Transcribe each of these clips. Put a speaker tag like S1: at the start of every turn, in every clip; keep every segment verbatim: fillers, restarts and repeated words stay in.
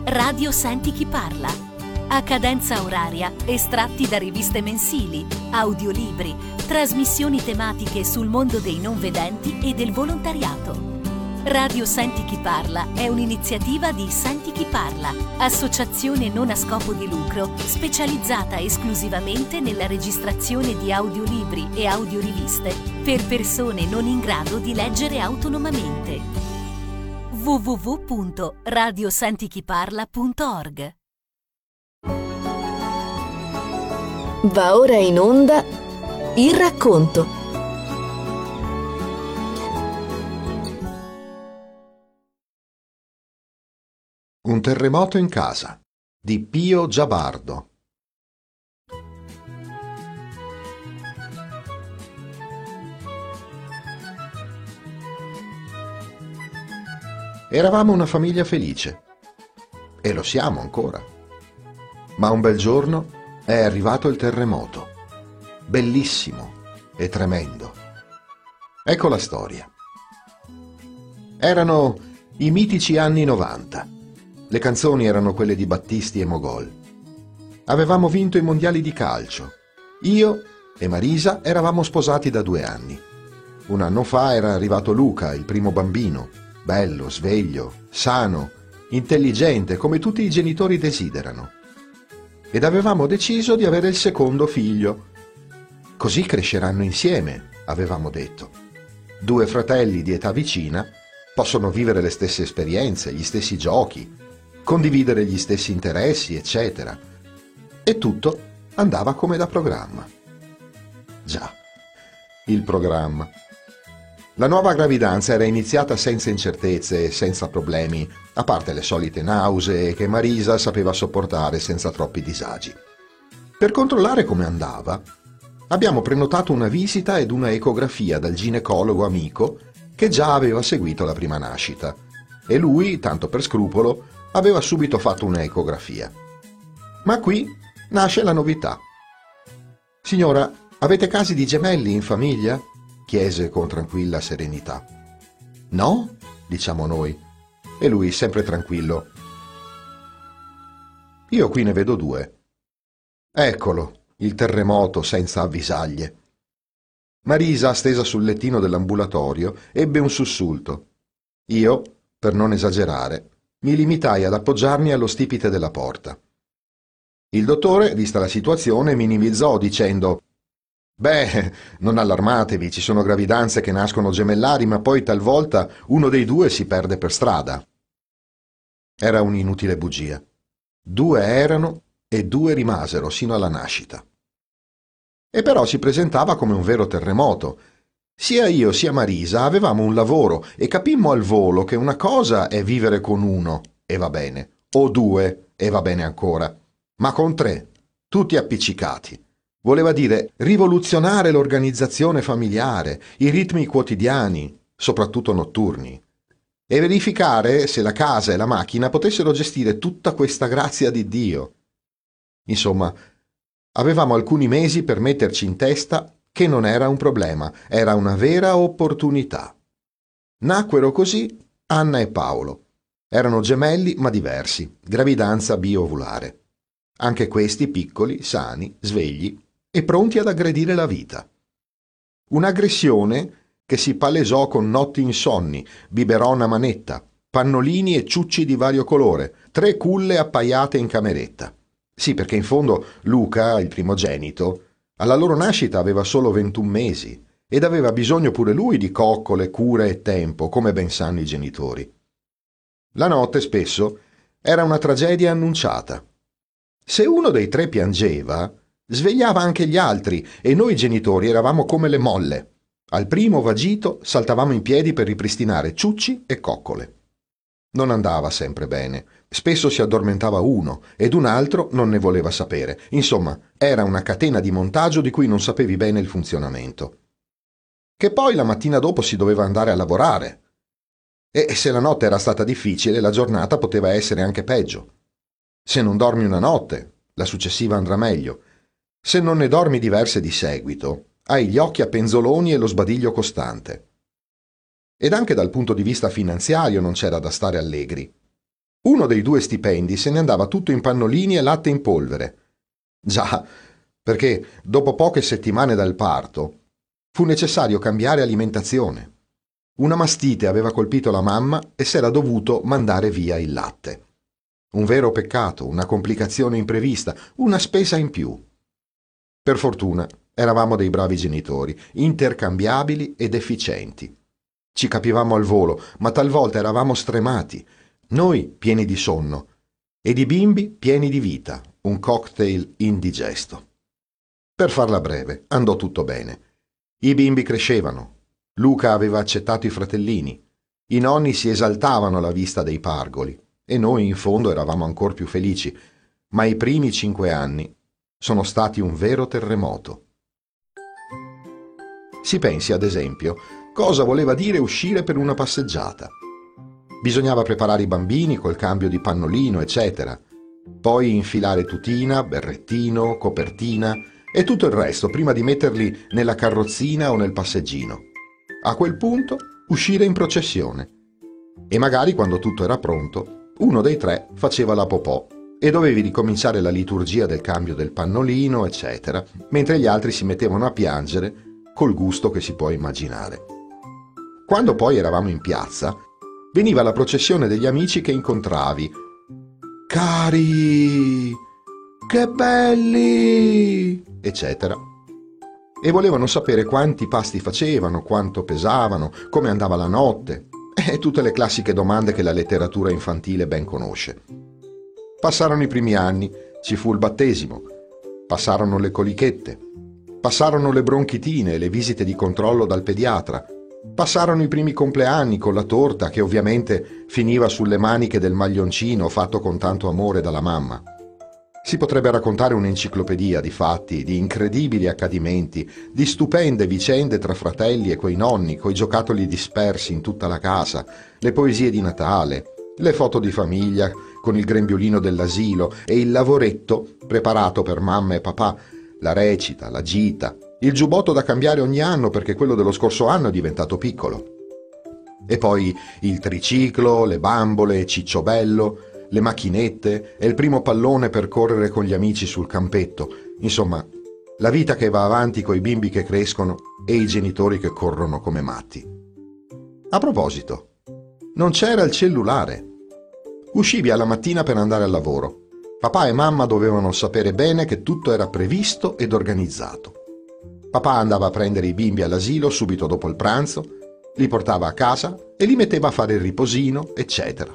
S1: Radio Senti Chi Parla. A cadenza oraria, estratti da riviste mensili, audiolibri, trasmissioni tematiche sul mondo dei non vedenti e del volontariato. Radio Senti Chi Parla è un'iniziativa di Senti Chi Parla, associazione non a scopo di lucro specializzata esclusivamente nella registrazione di audiolibri e audioriviste per persone non in grado di leggere autonomamente. w w w punto radio senti chi parla punto org.
S2: Va ora in onda Il racconto.
S3: Un terremoto in casa di Pio Giabardo. Eravamo una famiglia felice e lo siamo ancora. Ma un bel giorno è arrivato il terremoto, bellissimo e tremendo. Ecco la storia. Erano i mitici anni novanta. Le canzoni erano quelle di Battisti e Mogol. Avevamo vinto i mondiali di calcio. Io e Marisa eravamo sposati da due anni. Un anno fa era arrivato Luca, il primo bambino, bello, sveglio, sano, intelligente, come tutti i genitori desiderano. Ed avevamo deciso di avere il secondo figlio. Così cresceranno insieme, avevamo detto. Due fratelli di età vicina possono vivere le stesse esperienze, gli stessi giochi, condividere gli stessi interessi, eccetera. E tutto andava come da programma. Già, il programma. La nuova gravidanza era iniziata senza incertezze e senza problemi, a parte le solite nausee che Marisa sapeva sopportare senza troppi disagi. Per controllare come andava, abbiamo prenotato una visita ed una ecografia dal ginecologo amico che già aveva seguito la prima nascita. E lui, tanto per scrupolo, aveva subito fatto una ecografia. Ma qui nasce la novità. «Signora, avete casi di gemelli in famiglia?» chiese con tranquilla serenità. «No?» diciamo noi. E lui, sempre tranquillo: «Io qui ne vedo due». Eccolo, il terremoto senza avvisaglie. Marisa, stesa sul lettino dell'ambulatorio, ebbe un sussulto. Io, per non esagerare, mi limitai ad appoggiarmi allo stipite della porta. Il dottore, vista la situazione, minimizzò dicendo: «Beh, non allarmatevi, ci sono gravidanze che nascono gemellari, ma poi talvolta uno dei due si perde per strada». Era un'inutile bugia. Due erano e due rimasero sino alla nascita. E però si presentava come un vero terremoto. Sia io sia Marisa avevamo un lavoro e capimmo al volo che una cosa è vivere con uno, e va bene, o due, e va bene ancora, ma con tre, tutti appiccicati. Voleva dire rivoluzionare l'organizzazione familiare, i ritmi quotidiani, soprattutto notturni, e verificare se la casa e la macchina potessero gestire tutta questa grazia di Dio. Insomma, avevamo alcuni mesi per metterci in testa che non era un problema, era una vera opportunità. Nacquero così Anna e Paolo. Erano gemelli ma diversi, gravidanza biovulare. Anche questi piccoli, sani, svegli e pronti ad aggredire la vita. Un'aggressione che si palesò con notti insonni, biberon a manetta, pannolini e ciucci di vario colore, tre culle appaiate in cameretta. Sì, perché in fondo Luca, il primogenito, alla loro nascita aveva solo ventuno mesi ed aveva bisogno pure lui di coccole, cure e tempo, come ben sanno i genitori. La notte, spesso, era una tragedia annunciata. Se uno dei tre piangeva, svegliava anche gli altri e noi genitori eravamo come le molle. Al primo vagito saltavamo in piedi per ripristinare ciucci e coccole. Non andava sempre bene. Spesso si addormentava uno ed un altro non ne voleva sapere. Insomma, era una catena di montaggio di cui non sapevi bene il funzionamento. Che poi la mattina dopo si doveva andare a lavorare. E se la notte era stata difficile, la giornata poteva essere anche peggio. Se non dormi una notte, la successiva andrà meglio. Se non ne dormi diverse di seguito, hai gli occhi a penzoloni e lo sbadiglio costante. Ed anche dal punto di vista finanziario non c'era da stare allegri. Uno dei due stipendi se ne andava tutto in pannolini e latte in polvere. Già, perché dopo poche settimane dal parto fu necessario cambiare alimentazione. Una mastite aveva colpito la mamma e s'era dovuto mandare via il latte. Un vero peccato, una complicazione imprevista, una spesa in più. Per fortuna eravamo dei bravi genitori, intercambiabili ed efficienti. Ci capivamo al volo, ma talvolta eravamo stremati, noi pieni di sonno ed i bimbi pieni di vita, un cocktail indigesto. Per farla breve, andò tutto bene. I bimbi crescevano. Luca aveva accettato i fratellini. I nonni si esaltavano alla vista dei pargoli e noi in fondo eravamo ancor più felici, ma i primi cinque anni sono stati un vero terremoto. Si pensi, ad esempio, cosa voleva dire uscire per una passeggiata. Bisognava preparare i bambini col cambio di pannolino, eccetera. Poi infilare tutina, berrettino, copertina e tutto il resto prima di metterli nella carrozzina o nel passeggino. A quel punto uscire in processione. E magari quando tutto era pronto, uno dei tre faceva la popò e dovevi ricominciare la liturgia del cambio del pannolino, eccetera, mentre gli altri si mettevano a piangere col gusto che si può immaginare. Quando poi eravamo in piazza, veniva la processione degli amici che incontravi. Cari, che belli, eccetera. E volevano sapere quanti pasti facevano, quanto pesavano, come andava la notte, e tutte le classiche domande che la letteratura infantile ben conosce. Passarono i primi anni, ci fu il battesimo, passarono le colichette, passarono le bronchitine e le visite di controllo dal pediatra, passarono i primi compleanni con la torta che ovviamente finiva sulle maniche del maglioncino fatto con tanto amore dalla mamma. Si potrebbe raccontare un'enciclopedia di fatti, di incredibili accadimenti, di stupende vicende tra fratelli e quei nonni, coi giocattoli dispersi in tutta la casa, le poesie di Natale, le foto di famiglia con il grembiulino dell'asilo e il lavoretto preparato per mamma e papà, la recita, la gita, il giubbotto da cambiare ogni anno perché quello dello scorso anno è diventato piccolo. E poi il triciclo, le bambole, Cicciobello, le macchinette e il primo pallone per correre con gli amici sul campetto. Insomma, la vita che va avanti coi bimbi che crescono e i genitori che corrono come matti. A proposito, non c'era il cellulare. Uscivi alla mattina per andare al lavoro. Papà e mamma dovevano sapere bene che tutto era previsto ed organizzato. Papà andava a prendere i bimbi all'asilo subito dopo il pranzo, li portava a casa e li metteva a fare il riposino, eccetera.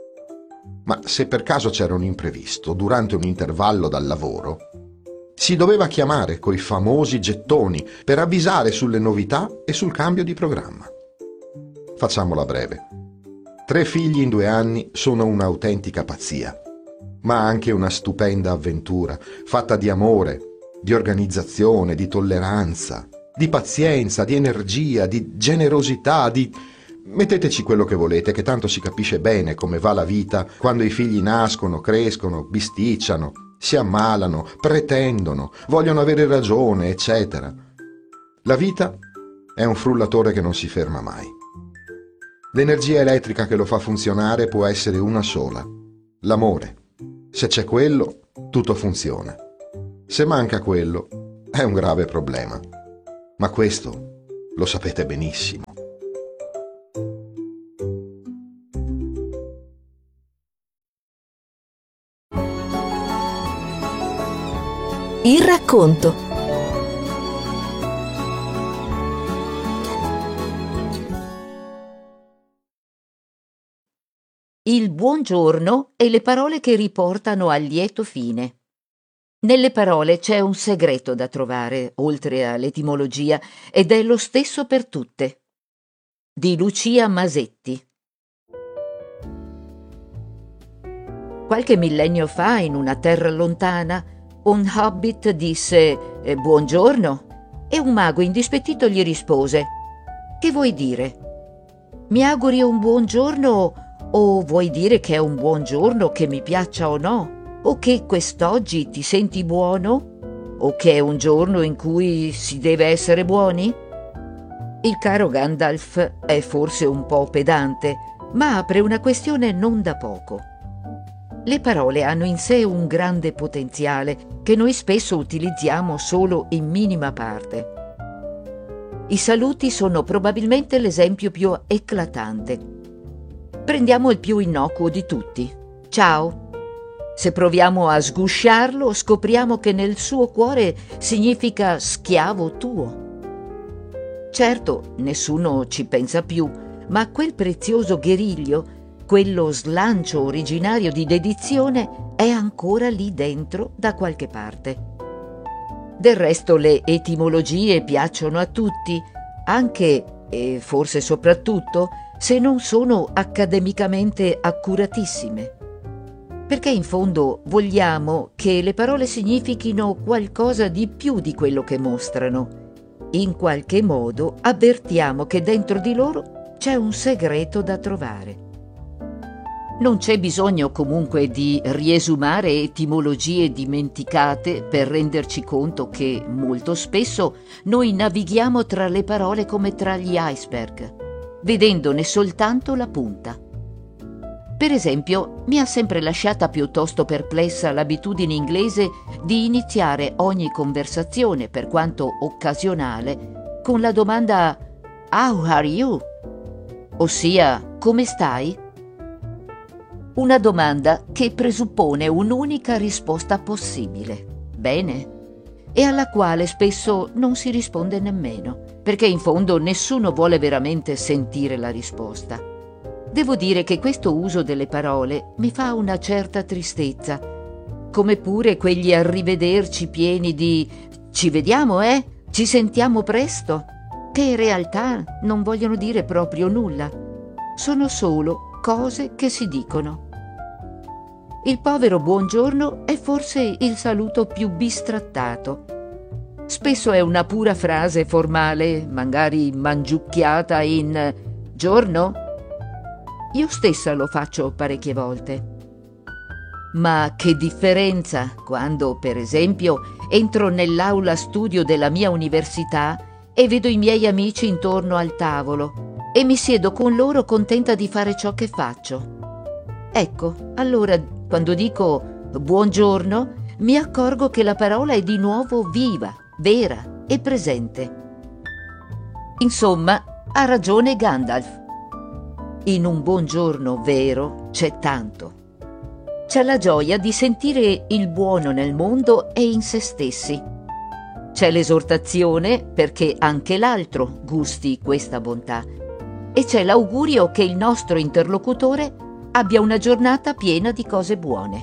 S3: Ma se per caso c'era un imprevisto durante un intervallo dal lavoro, si doveva chiamare coi famosi gettoni per avvisare sulle novità e sul cambio di programma. Facciamola breve. Tre figli in due anni sono un'autentica pazzia, ma anche una stupenda avventura, fatta di amore, di organizzazione, di tolleranza, di pazienza, di energia, di generosità, di... Metteteci quello che volete, che tanto si capisce bene come va la vita quando i figli nascono, crescono, bisticciano, si ammalano, pretendono, vogliono avere ragione, eccetera. La vita è un frullatore che non si ferma mai. L'energia elettrica che lo fa funzionare può essere una sola, l'amore. Se c'è quello, tutto funziona. Se manca quello, è un grave problema. Ma questo lo sapete benissimo.
S2: Il racconto.
S4: Il buongiorno e le parole che riportano al lieto fine. Nelle parole c'è un segreto da trovare, oltre all'etimologia, ed è lo stesso per tutte. Di Lucia Masetti. Qualche millennio fa, in una terra lontana, un hobbit disse eh, «Buongiorno» e un mago indispettito gli rispose «Che vuoi dire? Mi auguri un buon giorno o vuoi dire che è un buon giorno, che mi piaccia o no? O che quest'oggi ti senti buono? O che è un giorno in cui si deve essere buoni?» Il caro Gandalf è forse un po' pedante, ma apre una questione non da poco. Le parole hanno in sé un grande potenziale che noi spesso utilizziamo solo in minima parte. I saluti sono probabilmente l'esempio più eclatante. Prendiamo il più innocuo di tutti. Ciao. Se proviamo a sgusciarlo, scopriamo che nel suo cuore significa schiavo tuo. Certo, nessuno ci pensa più, ma quel prezioso guerriglio, quello slancio originario di dedizione, è ancora lì dentro da qualche parte. Del resto le etimologie piacciono a tutti, anche, e forse soprattutto, se non sono accademicamente accuratissime. Perché in fondo vogliamo che le parole significhino qualcosa di più di quello che mostrano. In qualche modo avvertiamo che dentro di loro c'è un segreto da trovare. Non c'è bisogno comunque di riesumare etimologie dimenticate per renderci conto che molto spesso noi navighiamo tra le parole come tra gli iceberg, vedendone soltanto la punta. Per esempio, mi ha sempre lasciata piuttosto perplessa l'abitudine inglese di iniziare ogni conversazione, per quanto occasionale, con la domanda «How are you?», ossia «Come stai?». Una domanda che presuppone un'unica risposta possibile, bene, e alla quale spesso non si risponde nemmeno, perché in fondo nessuno vuole veramente sentire la risposta. Devo dire che questo uso delle parole mi fa una certa tristezza, come pure quegli arrivederci pieni di «ci vediamo, eh? Ci sentiamo presto», che in realtà non vogliono dire proprio nulla. Sono solo cose che si dicono. Il povero buongiorno è forse il saluto più bistrattato. Spesso è una pura frase formale, magari mangiucchiata in «giorno?». Io stessa lo faccio parecchie volte. Ma che differenza quando, per esempio, entro nell'aula studio della mia università e vedo i miei amici intorno al tavolo e mi siedo con loro contenta di fare ciò che faccio. Ecco, allora, quando dico buongiorno, mi accorgo che la parola è di nuovo viva, vera e presente. Insomma, ha ragione Gandalf. In un buongiorno vero c'è tanto. C'è la gioia di sentire il buono nel mondo e in se stessi. C'è l'esortazione perché anche l'altro gusti questa bontà. E c'è l'augurio che il nostro interlocutore abbia una giornata piena di cose buone.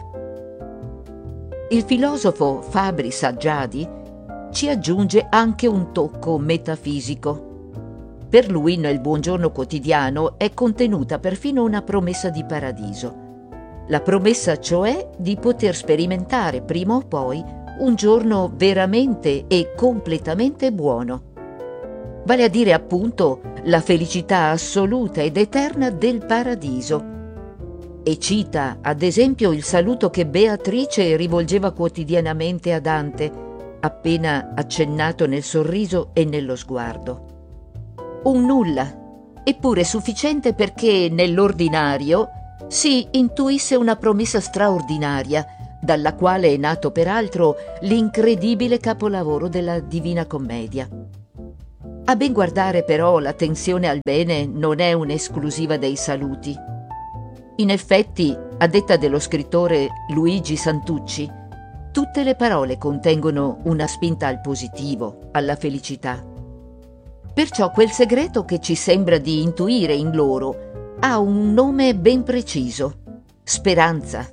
S4: Il filosofo Fabri Saggiadi ci aggiunge anche un tocco metafisico. Per lui nel buongiorno quotidiano è contenuta perfino una promessa di paradiso. La promessa cioè di poter sperimentare prima o poi un giorno veramente e completamente buono. Vale a dire appunto la felicità assoluta ed eterna del paradiso. E cita ad esempio il saluto che Beatrice rivolgeva quotidianamente a Dante, appena accennato nel sorriso e nello sguardo. Un nulla, eppure sufficiente perché nell'ordinario si intuisse una promessa straordinaria, dalla quale è nato peraltro l'incredibile capolavoro della Divina Commedia. A ben guardare però l'attenzione al bene non è un'esclusiva dei saluti. In effetti, a detta dello scrittore Luigi Santucci, tutte le parole contengono una spinta al positivo, alla felicità. Perciò quel segreto che ci sembra di intuire in loro ha un nome ben preciso: speranza.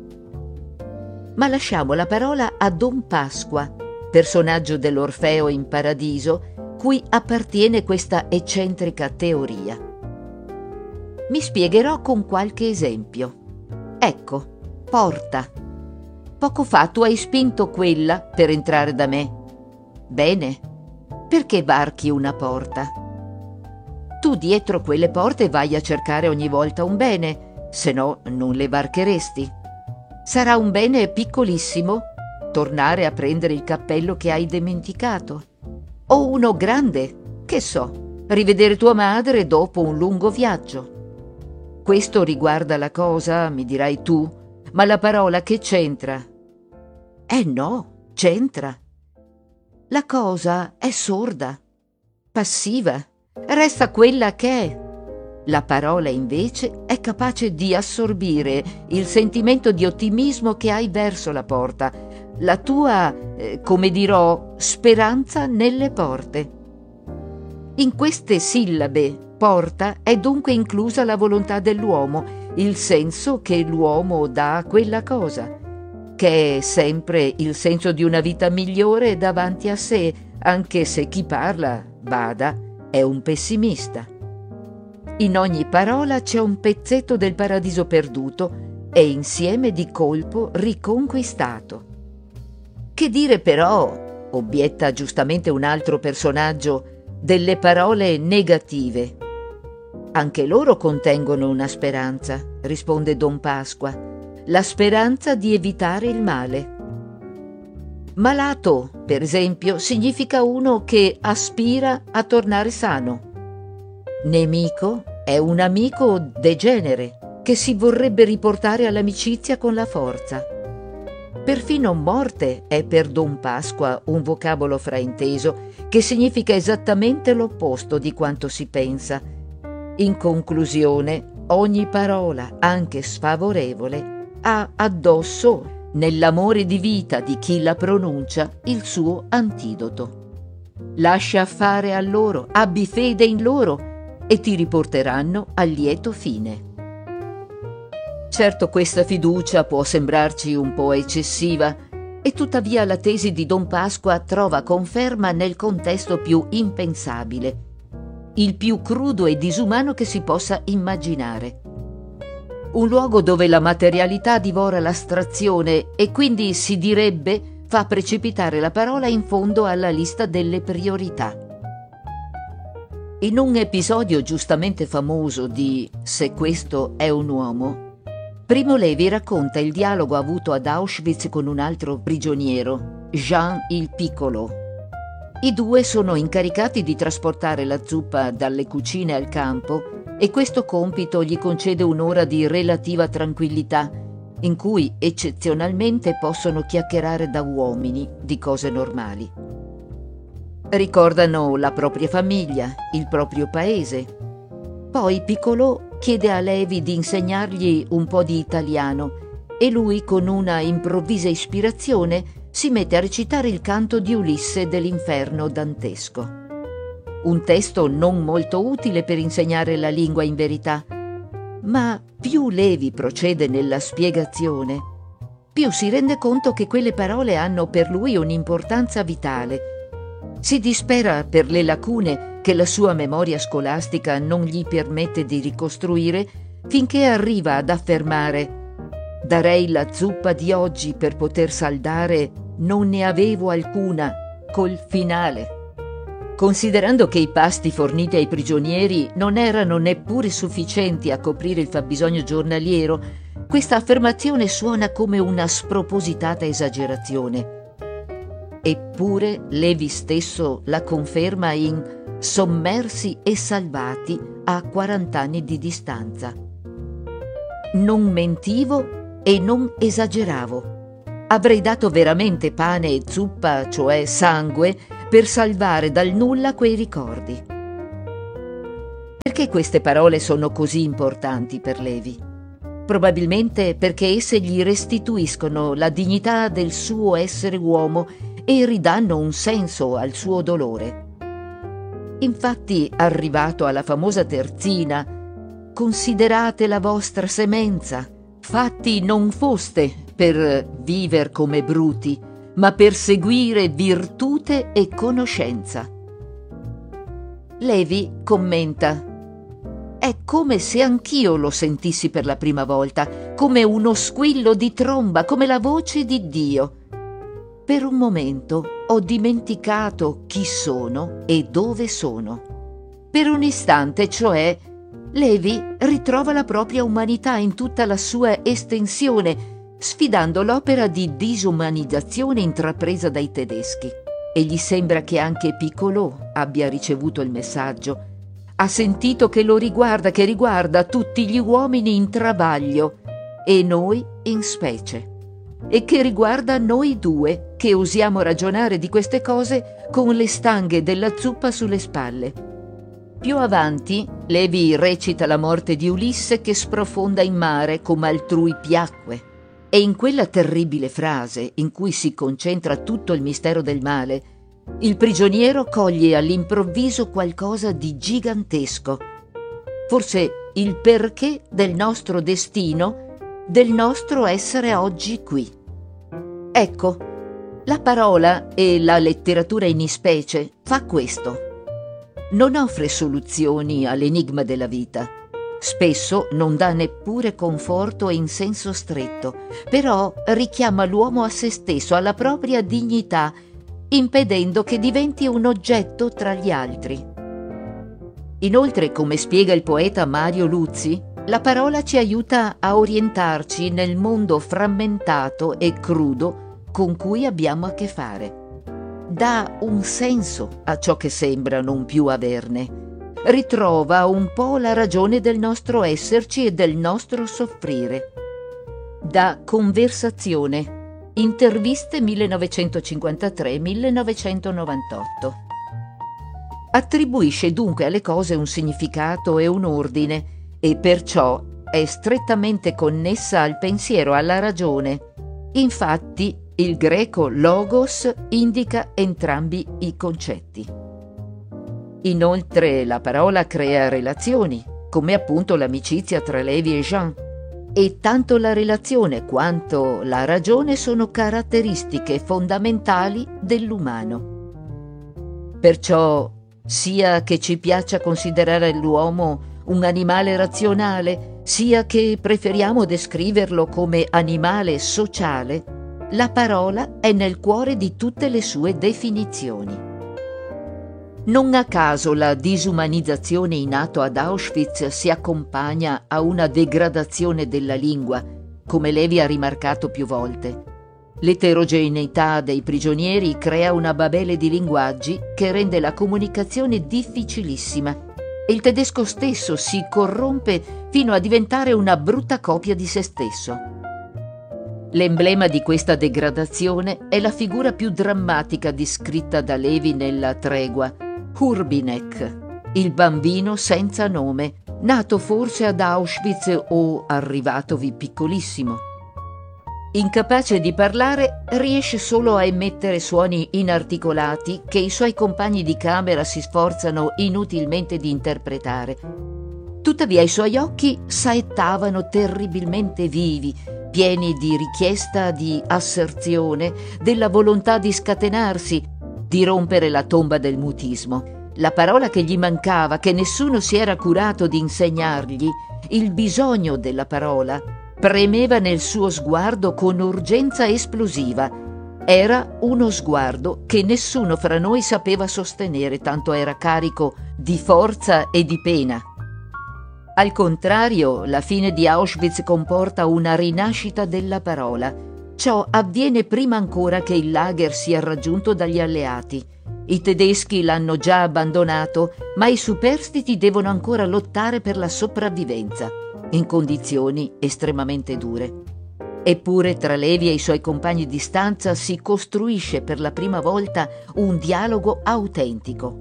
S4: Ma lasciamo la parola a Don Pasqua, personaggio dell'Orfeo in Paradiso, cui appartiene questa eccentrica teoria. Mi spiegherò con qualche esempio. Ecco, porta. Poco fa tu hai spinto quella per entrare da me. Bene. Perché varchi una porta? Tu dietro quelle porte vai a cercare ogni volta un bene, se no non le varcheresti. Sarà un bene piccolissimo, tornare a prendere il cappello che hai dimenticato. O uno grande, che so, rivedere tua madre dopo un lungo viaggio. Questo riguarda la cosa, mi dirai tu, ma la parola che c'entra? Eh no, c'entra. La cosa è sorda, passiva, resta quella che è. La parola invece è capace di assorbire il sentimento di ottimismo che hai verso la porta, la tua, eh, come dirò, speranza nelle porte. In queste sillabe porta è dunque inclusa la volontà dell'uomo, il senso che l'uomo dà a quella cosa, che è sempre il senso di una vita migliore davanti a sé, anche se chi parla, bada, è un pessimista. In ogni parola c'è un pezzetto del paradiso perduto e insieme di colpo riconquistato. Che dire però, obietta giustamente un altro personaggio, delle parole negative? Anche loro contengono una speranza, risponde Don Pasqua, la speranza di evitare il male. Malato, per esempio, significa uno che aspira a tornare sano. Nemico è un amico degenere che si vorrebbe riportare all'amicizia con la forza. Perfino morte è per Don Pasqua un vocabolo frainteso che significa esattamente l'opposto di quanto si pensa. In conclusione, ogni parola, anche sfavorevole, ha addosso, nell'amore di vita di chi la pronuncia, il suo antidoto. Lascia fare a loro, abbi fede in loro e ti riporteranno al lieto fine. Certo, questa fiducia può sembrarci un po' eccessiva, e tuttavia la tesi di Don Pasqua trova conferma nel contesto più impensabile, il più crudo e disumano che si possa immaginare. Un luogo dove la materialità divora l'astrazione e quindi, si direbbe, fa precipitare la parola in fondo alla lista delle priorità. In un episodio giustamente famoso di Se questo è un uomo, Primo Levi racconta il dialogo avuto ad Auschwitz con un altro prigioniero, Jean il Piccolo. I due sono incaricati di trasportare la zuppa dalle cucine al campo e questo compito gli concede un'ora di relativa tranquillità, in cui eccezionalmente possono chiacchierare da uomini di cose normali. Ricordano la propria famiglia, il proprio paese. Poi Piccolo chiede a Levi di insegnargli un po' di italiano e lui, con una improvvisa ispirazione, si mette a recitare il canto di Ulisse dell'Inferno dantesco. Un testo non molto utile per insegnare la lingua in verità, ma più Levi procede nella spiegazione, più si rende conto che quelle parole hanno per lui un'importanza vitale. Si dispera per le lacune che la sua memoria scolastica non gli permette di ricostruire, finché arriva ad affermare: «Darei la zuppa di oggi per poter saldare, non ne avevo alcuna, col finale». Considerando che i pasti forniti ai prigionieri non erano neppure sufficienti a coprire il fabbisogno giornaliero, questa affermazione suona come una spropositata esagerazione. Eppure Levi stesso la conferma in Sommersi e salvati a quarant'anni di distanza. Non mentivo e non esageravo. Avrei dato veramente pane e zuppa, cioè sangue, per salvare dal nulla quei ricordi. Perché queste parole sono così importanti per Levi? Probabilmente perché esse gli restituiscono la dignità del suo essere uomo e ridanno un senso al suo dolore. Infatti, arrivato alla famosa terzina, «Considerate la vostra semenza, fatti non foste per viver come bruti, ma per seguire virtute e conoscenza». Levi commenta: «È come se anch'io lo sentissi per la prima volta, come uno squillo di tromba, come la voce di Dio. Per un momento ho dimenticato chi sono e dove sono. Per un istante, cioè, Levi ritrova la propria umanità in tutta la sua estensione, sfidando l'opera di disumanizzazione intrapresa dai tedeschi. E gli sembra che anche Piccolo abbia ricevuto il messaggio. Ha sentito che lo riguarda, che riguarda tutti gli uomini in travaglio, e noi in specie, e che riguarda noi due che osiamo ragionare di queste cose con le stanghe della zuppa sulle spalle. Più avanti Levi recita la morte di Ulisse che sprofonda in mare come altrui piacque, e in quella terribile frase in cui si concentra tutto il mistero del male, il prigioniero coglie all'improvviso qualcosa di gigantesco, forse il perché del nostro destino, del nostro essere oggi qui. Ecco, la parola e la letteratura in ispecie fa questo. Non offre soluzioni all'enigma della vita. Spesso non dà neppure conforto in senso stretto, però richiama l'uomo a se stesso, alla propria dignità, impedendo che diventi un oggetto tra gli altri. Inoltre, come spiega il poeta Mario Luzzi, la parola ci aiuta a orientarci nel mondo frammentato e crudo con cui abbiamo a che fare. Dà un senso a ciò che sembra non più averne. Ritrova un po' la ragione del nostro esserci e del nostro soffrire. Da Conversazione, interviste millenovecentocinquantatré millenovecentonovantotto. Attribuisce dunque alle cose un significato e un ordine, e perciò è strettamente connessa al pensiero, alla ragione. Infatti, il greco logos indica entrambi i concetti. Inoltre la parola crea relazioni, come appunto l'amicizia tra Levi e Jean, e tanto la relazione quanto la ragione sono caratteristiche fondamentali dell'umano. Perciò, sia che ci piaccia considerare l'uomo un animale razionale, sia che preferiamo descriverlo come animale sociale, la parola è nel cuore di tutte le sue definizioni. Non a caso la disumanizzazione in atto ad Auschwitz si accompagna a una degradazione della lingua, come Levi ha rimarcato più volte. L'eterogeneità dei prigionieri crea una babele di linguaggi che rende la comunicazione difficilissima e il tedesco stesso si corrompe fino a diventare una brutta copia di se stesso. L'emblema di questa degradazione è la figura più drammatica descritta da Levi nella Tregua, Hurbinek, il bambino senza nome, nato forse ad Auschwitz o arrivatovi piccolissimo. Incapace di parlare, riesce solo a emettere suoni inarticolati che i suoi compagni di camera si sforzano inutilmente di interpretare. Tuttavia i suoi occhi saettavano terribilmente vivi, pieni di richiesta di asserzione, della volontà di scatenarsi, di rompere la tomba del mutismo. La parola che gli mancava, che nessuno si era curato di insegnargli, il bisogno della parola, premeva nel suo sguardo con urgenza esplosiva. Era uno sguardo che nessuno fra noi sapeva sostenere, tanto era carico di forza e di pena. Al contrario, la fine di Auschwitz comporta una rinascita della parola. Ciò avviene prima ancora che il lager sia raggiunto dagli alleati. I tedeschi l'hanno già abbandonato, ma i superstiti devono ancora lottare per la sopravvivenza, in condizioni estremamente dure. Eppure tra Levi e i suoi compagni di stanza si costruisce per la prima volta un dialogo autentico.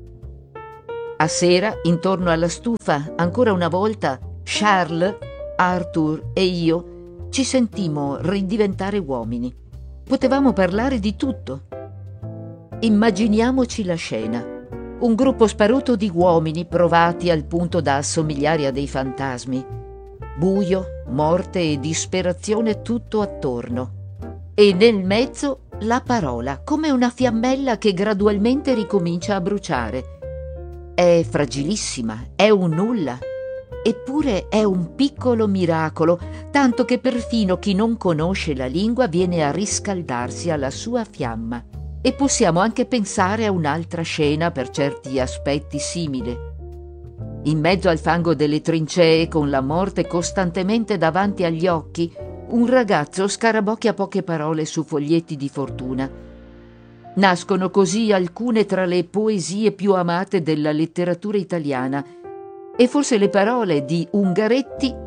S4: A sera, intorno alla stufa, ancora una volta, Charles, Arthur e io ci sentimmo ridiventare uomini. Potevamo parlare di tutto. Immaginiamoci la scena. Un gruppo sparuto di uomini provati al punto da assomigliare a dei fantasmi. Buio, morte e disperazione tutto attorno. E nel mezzo la parola, come una fiammella che gradualmente ricomincia a bruciare. È fragilissima, è un nulla. Eppure è un piccolo miracolo, tanto che perfino chi non conosce la lingua viene a riscaldarsi alla sua fiamma. E possiamo anche pensare a un'altra scena per certi aspetti simile. In mezzo al fango delle trincee, con la morte costantemente davanti agli occhi, un ragazzo scarabocchia poche parole su foglietti di fortuna. Nascono così alcune tra le poesie più amate della letteratura italiana, e forse le parole di Ungaretti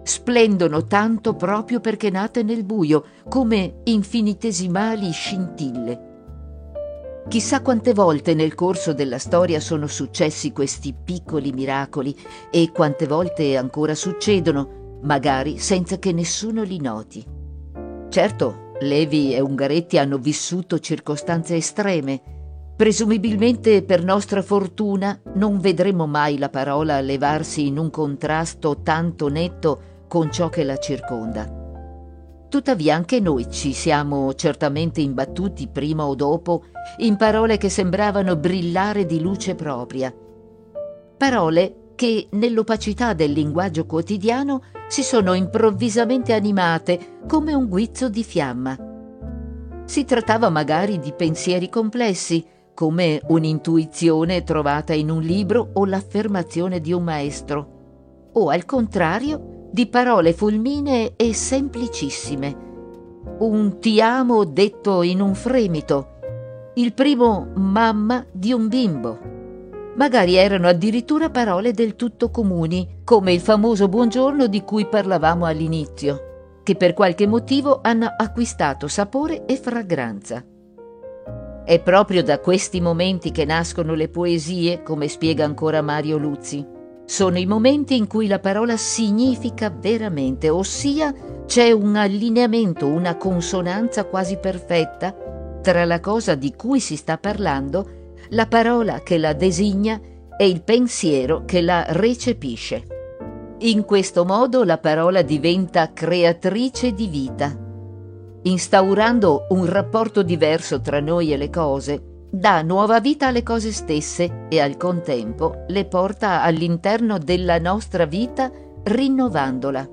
S4: splendono tanto proprio perché nate nel buio, come infinitesimali scintille. Chissà quante volte nel corso della storia sono successi questi piccoli miracoli e quante volte ancora succedono, magari senza che nessuno li noti. Certo, Levi e Ungaretti hanno vissuto circostanze estreme. Presumibilmente per nostra fortuna non vedremo mai la parola levarsi in un contrasto tanto netto con ciò che la circonda. Tuttavia anche noi ci siamo certamente imbattuti prima o dopo in parole che sembravano brillare di luce propria. Parole che nell'opacità del linguaggio quotidiano si sono improvvisamente animate come un guizzo di fiamma. Si trattava magari di pensieri complessi, come un'intuizione trovata in un libro o l'affermazione di un maestro, o al contrario di parole fulminee e semplicissime. Un ti amo detto in un fremito, il primo mamma di un bimbo. Magari erano addirittura parole del tutto comuni, come il famoso buongiorno di cui parlavamo all'inizio, che per qualche motivo hanno acquistato sapore e fragranza. È proprio da questi momenti che nascono le poesie, come spiega ancora Mario Luzzi. Sono i momenti in cui la parola significa veramente, ossia c'è un allineamento, una consonanza quasi perfetta tra la cosa di cui si sta parlando, la parola che la designa e il pensiero che la recepisce. In questo modo la parola diventa creatrice di vita, instaurando un rapporto diverso tra noi e le cose. Dà nuova vita alle cose stesse e al contempo le porta all'interno della nostra vita rinnovandola.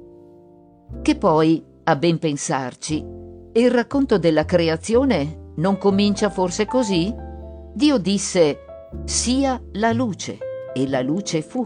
S4: Che poi, a ben pensarci, il racconto della creazione non comincia forse così? Dio disse: sia la luce, e la luce fu.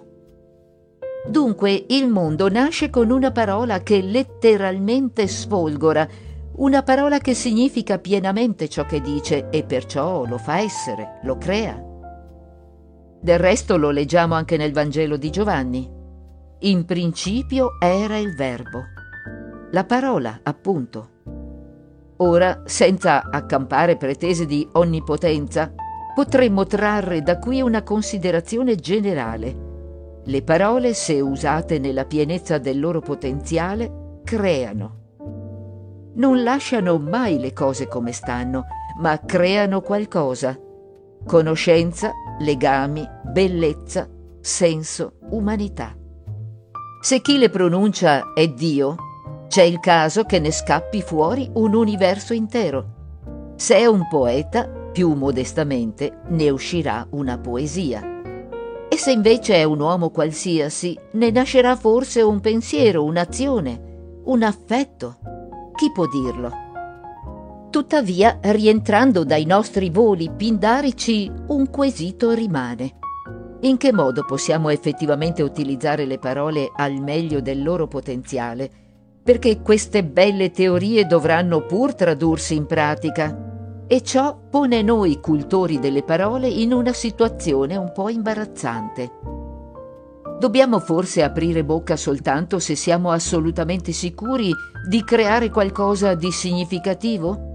S4: Dunque il mondo nasce con una parola che letteralmente sfolgora, una parola che significa pienamente ciò che dice e perciò lo fa essere, lo crea. Del resto lo leggiamo anche nel Vangelo di Giovanni. In principio era il Verbo, la parola, appunto. Ora, senza accampare pretese di onnipotenza, potremmo trarre da qui una considerazione generale. Le parole, se usate nella pienezza del loro potenziale, creano. Non lasciano mai le cose come stanno, ma creano qualcosa. Conoscenza, legami, bellezza, senso, umanità. Se chi le pronuncia è Dio, c'è il caso che ne scappi fuori un universo intero. Se è un poeta, più modestamente, ne uscirà una poesia. E se invece è un uomo qualsiasi, ne nascerà forse un pensiero, un'azione, un affetto. Chi può dirlo? Tuttavia, rientrando dai nostri voli pindarici, un quesito rimane. In che modo possiamo effettivamente utilizzare le parole al meglio del loro potenziale? Perché queste belle teorie dovranno pur tradursi in pratica. E ciò pone noi, cultori delle parole, in una situazione un po' imbarazzante. Dobbiamo forse aprire bocca soltanto se siamo assolutamente sicuri di creare qualcosa di significativo?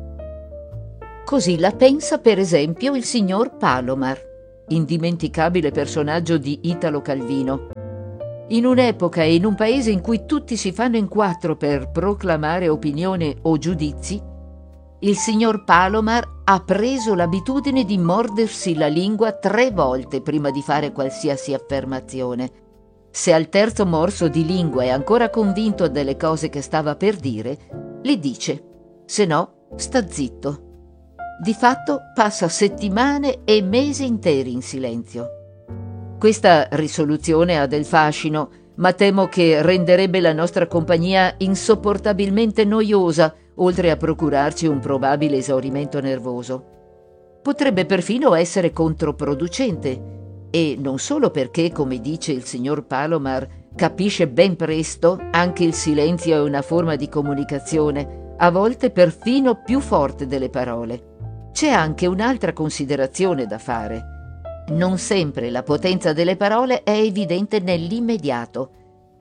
S4: Così la pensa per esempio il signor Palomar, indimenticabile personaggio di Italo Calvino. In un'epoca e in un paese in cui tutti si fanno in quattro per proclamare opinione o giudizi, il signor Palomar ha preso l'abitudine di mordersi la lingua tre volte prima di fare qualsiasi affermazione. Se al terzo morso di lingua è ancora convinto delle cose che stava per dire, le dice, se no sta zitto. Di fatto passa settimane e mesi interi in silenzio. Questa risoluzione ha del fascino, ma temo che renderebbe la nostra compagnia insopportabilmente noiosa, oltre a procurarci un probabile esaurimento nervoso. Potrebbe perfino essere controproducente, e non solo perché, come dice il signor Palomar, capisce ben presto anche il silenzio è una forma di comunicazione, a volte perfino più forte delle parole. C'è anche un'altra considerazione da fare. Non sempre la potenza delle parole è evidente nell'immediato.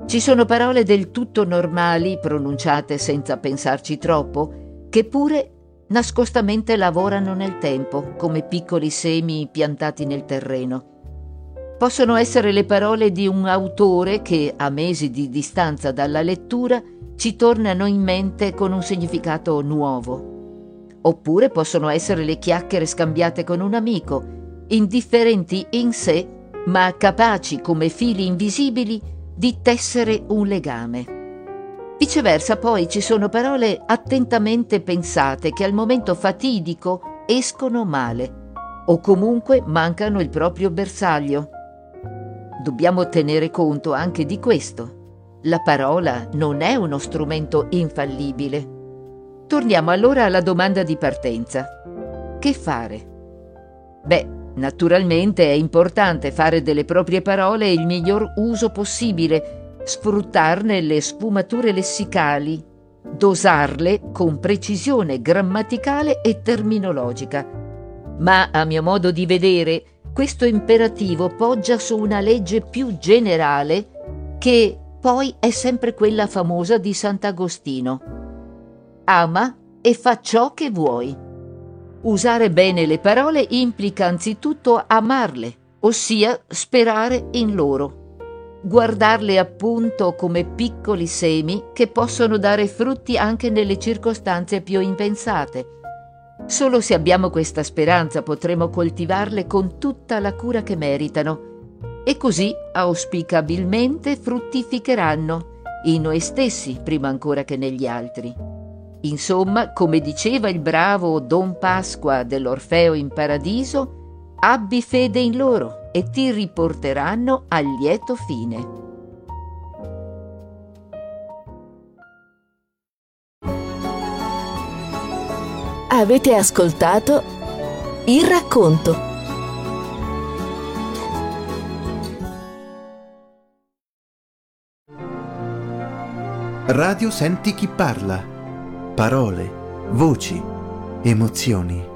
S4: Ci sono parole del tutto normali, pronunciate senza pensarci troppo, che pure nascostamente lavorano nel tempo, come piccoli semi piantati nel terreno. Possono essere le parole di un autore che, a mesi di distanza dalla lettura, ci tornano in mente con un significato nuovo. Oppure possono essere le chiacchiere scambiate con un amico, indifferenti in sé, ma capaci come fili invisibili di tessere un legame. Viceversa, poi ci sono parole attentamente pensate che al momento fatidico escono male o comunque mancano il proprio bersaglio. Dobbiamo tenere conto anche di questo. La parola non è uno strumento infallibile. Torniamo allora alla domanda di partenza. Che fare? Beh, naturalmente è importante fare delle proprie parole il miglior uso possibile, sfruttarne le sfumature lessicali, dosarle con precisione grammaticale e terminologica. Ma, a mio modo di vedere, questo imperativo poggia su una legge più generale che poi è sempre quella famosa di Sant'Agostino. Ama e fa ciò che vuoi. Usare bene le parole implica anzitutto amarle, ossia sperare in loro. Guardarle appunto come piccoli semi che possono dare frutti anche nelle circostanze più impensate. Solo se abbiamo questa speranza potremo coltivarle con tutta la cura che meritano e così auspicabilmente fruttificheranno in noi stessi prima ancora che negli altri. Insomma, come diceva il bravo Don Pasqua dell'Orfeo in Paradiso, abbi fede in loro e ti riporteranno a lieto fine.
S2: Avete ascoltato Il racconto.
S5: Radio Senti chi parla. Parole, voci, emozioni.